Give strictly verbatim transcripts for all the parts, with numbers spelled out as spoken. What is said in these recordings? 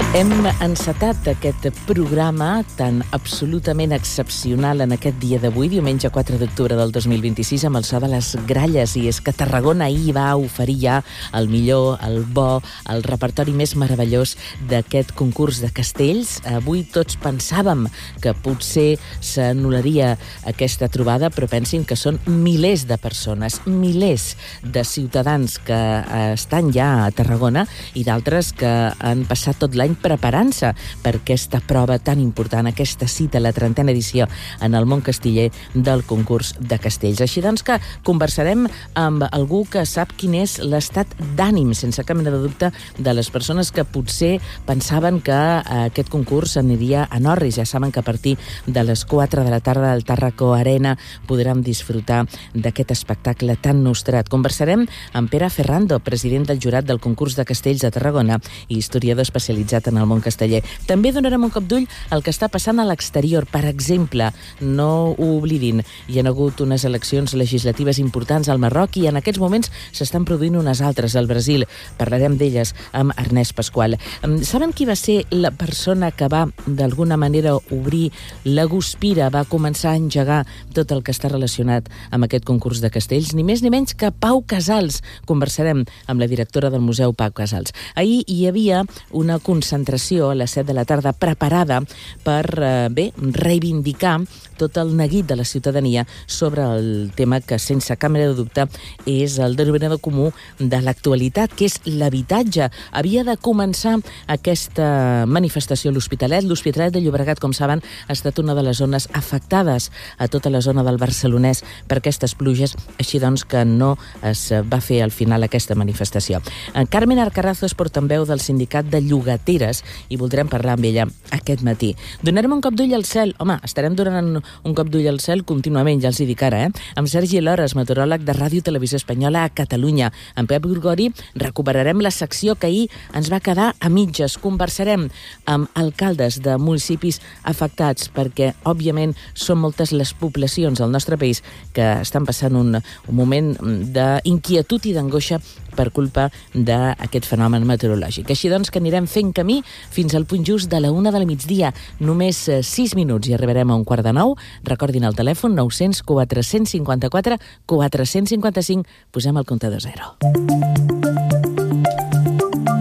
Hem encetat aquest programa tan absolutament excepcional en aquest dia d'avui, diumenge quatre d'octubre del dos mil vint-i-sis, amb el so de les gralles, i és que Tarragona ahir va oferir ja el millor, el bo, el repertori més meravellós d'aquest concurs de castells. Avui tots pensàvem que potser s'anul·laria aquesta trobada, però pensin que són milers de persones, milers de ciutadans que estan ja a Tarragona i d'altres que han passat tot l'any preparant-se per aquesta prova tan important, aquesta cita, la trentena edició en el món castiller del concurs de castells. Així doncs que conversarem amb algú que sap quin és l'estat d'ànim, sense cap mena de dubte, de les persones que potser pensaven que aquest concurs aniria a Norris. Ja saben que a partir de les quatre de la tarda al Tàrraco Arena podrem disfrutar d'aquest espectacle tan nostrat. Conversarem amb Pere Ferrando, president del jurat del concurs de castells de Tarragona i historiador especialitzat en el món casteller. També donarem un cop d'ull al que està passant a l'exterior. Per exemple, no ho oblidin, hi ha hagut unes eleccions legislatives importants al Marroc i en aquests moments s'estan produint unes altres al Brasil. Parlarem d'elles amb Ernest Pasqual. Saben qui va ser la persona que va, d'alguna manera, obrir la guspira, va començar a engegar tot el que està relacionat amb aquest concurs de castells? Ni més ni menys que Pau Casals. Conversarem amb la directora del Museu, Pau Casals. Ahir hi havia una concentració a les set de la tarda preparada per, eh, bé, reivindicar tot el neguit de la ciutadania sobre el tema que, sense cap mena de dubte, és el denominador comú de l'actualitat, que és l'habitatge. Havia de començar aquesta manifestació a l'Hospitalet. L'Hospitalet de Llobregat, com saben, ha estat una de les zones afectades a tota la zona del Barcelonès per aquestes pluges, així doncs que no es va fer al final aquesta manifestació. En Carmen Arcarazo és portaveu del sindicat de llogateres i voldrem parlar amb ella aquest matí. Donarem un cop d'ull al cel. Home, estarem donant un cop d'ull al cel contínuament, ja els hi dic ara, eh? Amb Sergi Lores, meteoròleg de Ràdio Televisió Espanyola a Catalunya. Amb Pep Gorgori recuperarem la secció que ahir ens va quedar a mitges. Conversarem amb alcaldes de municipis afectats perquè, òbviament, són moltes les poblacions al nostre país que estan passant un, un moment d'inquietud i d'angoixa per culpa d'aquest fenomen meteorològic. Així doncs que anirem fent camí fins al punt just de la una de la migdia. Només sis minuts i arribarem a un quart de nou. Recordin el telèfon nou cents quatre-cents cinquanta-quatre quatre-cents cinquanta-cinc. Posem el comptador zero.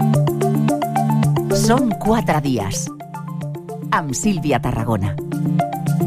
Són quatre dies. Amb Sílvia Tarragona.